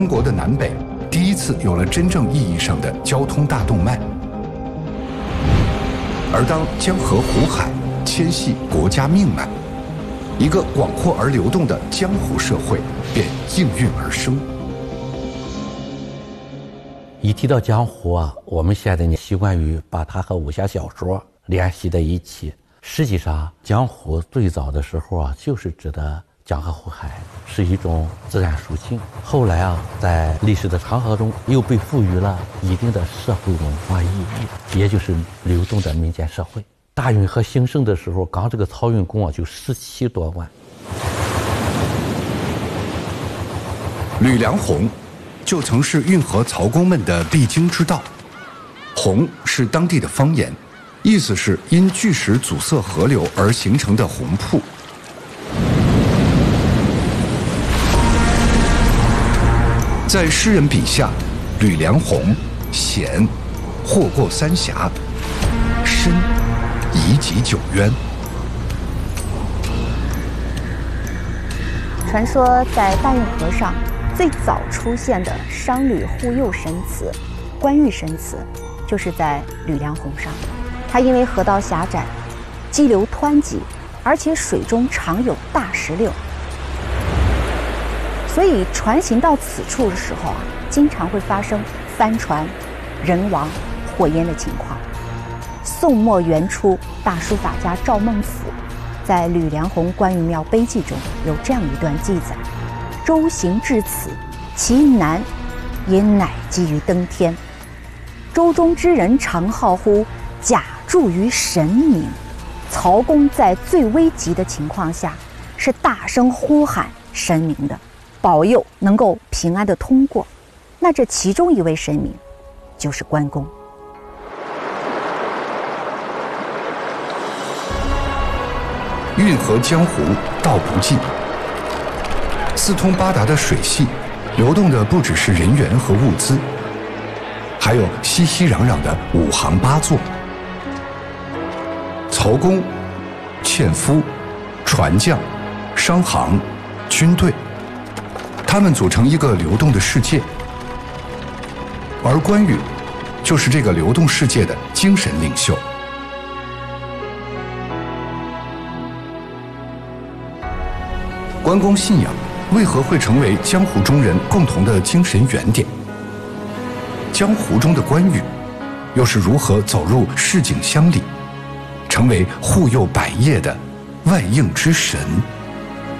中国的南北第一次有了真正意义上的交通大动脉。而当江河湖海牵系国家命脉，一个广阔而流动的江湖社会便应运而生。 一提到江湖啊，我们现在呢习惯于把它和武侠小说联系在一起。实际上，江湖最早的时候啊，就是指的江河湖海，是一种自然属性。后来啊，在历史的长河中，又被赋予了一定的社会文化意义，也就是流动的民间社会。大运河兴盛的时候，刚这个漕运工啊就17多万。 吕梁洪就曾是运河漕工们的必经之道。洪是当地的方言，意思是因巨石阻塞河流而形成的洪瀑。在诗人笔下，吕梁洪险，祸过三峡，深，以己九渊。 传说在大运河上最早出现的商旅互诱神词关羽神词，就是在吕梁洪上。它因为河道狭窄，激流湍急，而且水中常有大石榴，所以船行到此处的时候啊，经常会发生翻船、人亡、火淹的情况。宋末元初，大书法家赵孟俯在吕梁洪关羽庙碑记中有这样一段记载：舟行至此，其难也乃基于登天。舟中之人常号呼，假助于神明。曹公在最危急的情况下，是大声呼喊神明的，保佑能够平安的通过。那这其中一位神明就是关公。 运河江湖道不尽，四通八达的水系，流动的不只是人员和物资，还有熙熙攘攘的5行8作。漕工、纤夫、船匠、商行、军队，他们组成一个流动的世界。而关羽就是这个流动世界的精神领袖。关公信仰为何会成为江湖中人共同的精神原点？江湖中的关羽又是如何走入市井乡里，成为护佑百业的万应之神？